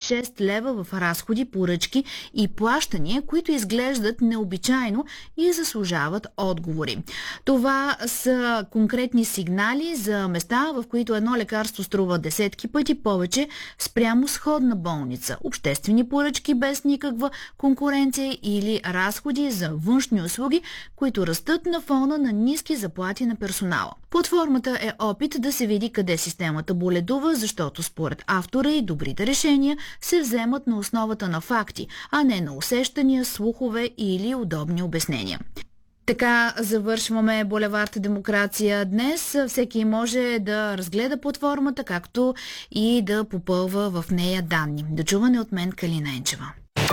6 лева в разходи, поръчки и плащания, които изглеждат необичайно и заслужават отговори. Това са конкретни сигнали за места, в които едно лекарство струва десетки пъти повече спрямо сходна болница. Обществени поръчки без никаква конкуренция или разходи за външни услуги, които растат на фона на ниски заплати на персонала. Платформата е опит да се види къде системата боледува, защото според автора и добрите решения се вземат на основата на факти, а не на усещания, слухове или удобни обяснения. Така завършваме булевард Демокрация днес. Всеки може да разгледа платформата, както и да попълва в нея данни. До чуване от мен, Калина Енчева.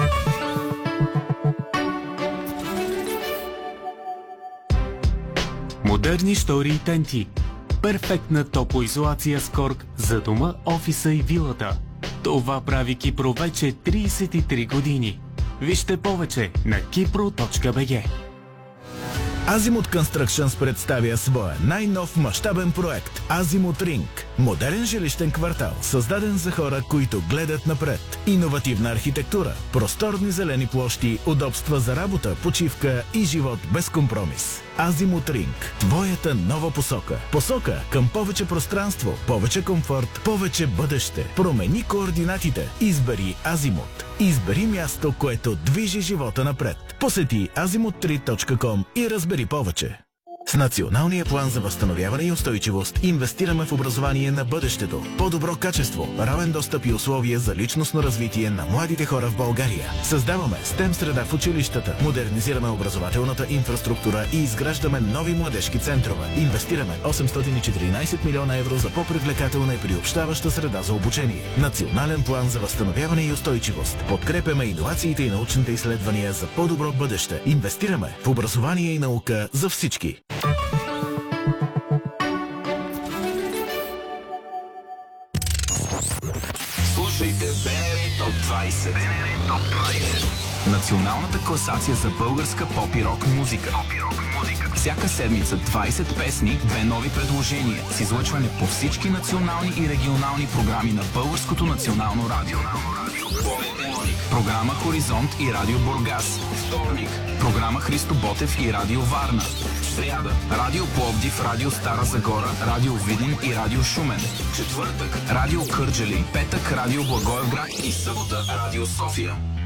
Модерни штори и тенти. Перфектна топлоизолация с корк за дома, офиса и вилата. Това прави Кипро вече 33 години. Вижте повече на kipro.bg. Азимут Constructions представя своя най-нов мащабен проект Азимут Ринг. Модерен жилищен квартал, създаден за хора, които гледат напред. Иновативна архитектура, просторни зелени площи, удобства за работа, почивка и живот без компромис. Азимут Ринг. Твоята нова посока. Посока към повече пространство, повече комфорт, повече бъдеще. Промени координатите. Избери Азимут. Избери място, което движи живота напред. Посети azimut3.com и разбери повече. С Националния план за възстановяване и устойчивост инвестираме в образование на бъдещето. По-добро качество, равен достъп и условия за личностно развитие на младите хора в България. Създаваме STEM среда в училищата, модернизираме образователната инфраструктура и изграждаме нови младежки центрове. Инвестираме 814 милиона евро за по-привлекателна и приобщаваща среда за обучение. Национален план за възстановяване и устойчивост. Подкрепяме иновациите и научните изследвания за по-добро бъдеще. Инвестираме в образование и наука за всички. Слушайте БНР Топ 20. Националната класация за българска поп и рок музика. Всяка седмица 20 песни, 2 нови предложения с излъчване по всички национални и регионални програми на Българското национално радио. Програма Хоризонт и Радио Бургас. Вторник. Програма Христо Ботев и Радио Варна. Сряда. Радио Пловдив, Радио Стара Загора, Радио Видин и Радио Шумен. Четвъртък. Радио Кърджали. Петък. Радио Благоевград и събота. Радио София.